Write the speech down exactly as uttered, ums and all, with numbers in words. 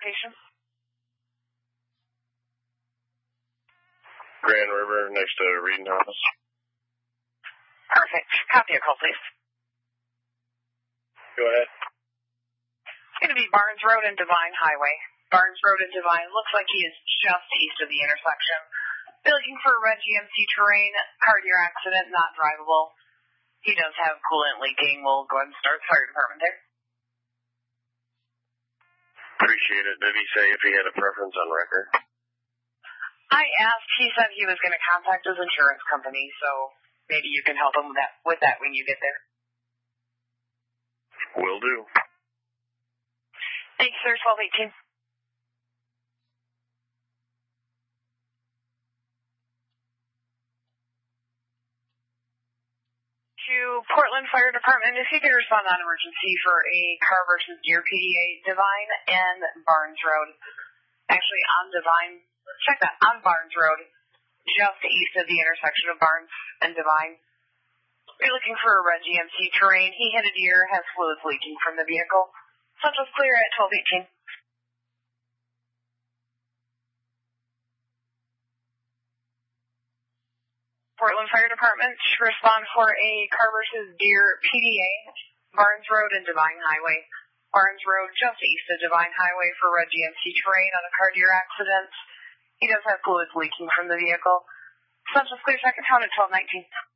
Patient. Grand River next to Reading House. Perfect. Copy a call, please. Go ahead. It's going to be Barnes Road and Divine Highway. Barnes Road and Divine looks like he is just east of the intersection. Be looking for red G M C terrain, car gear accident, not drivable. He does have coolant leaking. We'll go ahead and start the fire department there. Appreciate it. Did he say if he had a preference on record? I asked. He said he was going to contact his insurance company, so maybe you can help him with that, with that when you get there. Will do. Thanks, sir. twelve eighteen. To Portland Fire Department, if you could respond on emergency for a car versus Deer P D A, Divine and Barnes Road. Actually, on Divine, check that, on Barnes Road, just east of the intersection of Barnes and Divine. You're looking for a red G M C terrain. He hit a deer, has fluids leaking from the vehicle. Central's clear at twelve eighteen. Portland Fire Department to respond for a car versus Deer P D A, Barnes Road and Divine Highway. Barnes Road just east of Divine Highway for red G M C terrain on a car deer accident. He does have fluids leaking from the vehicle. Central's clear, second town at twelve nineteen.